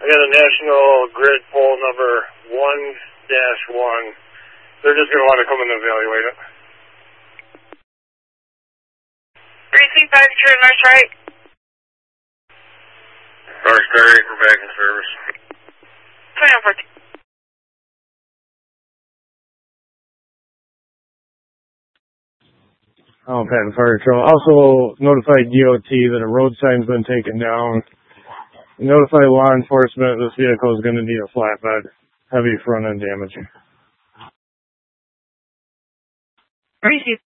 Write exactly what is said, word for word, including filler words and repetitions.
got a National Grid poll number one dash one. They're just going to want to come and evaluate it. Precinct five, True, Marsh right. Marsh Terry, we're back in service. twenty-one fourteen. Oh, Patton Fire Patrol. Also notified D O T that a road sign's been taken down. Notify law enforcement this vehicle is going to need a flatbed. Heavy front end damage. Receive.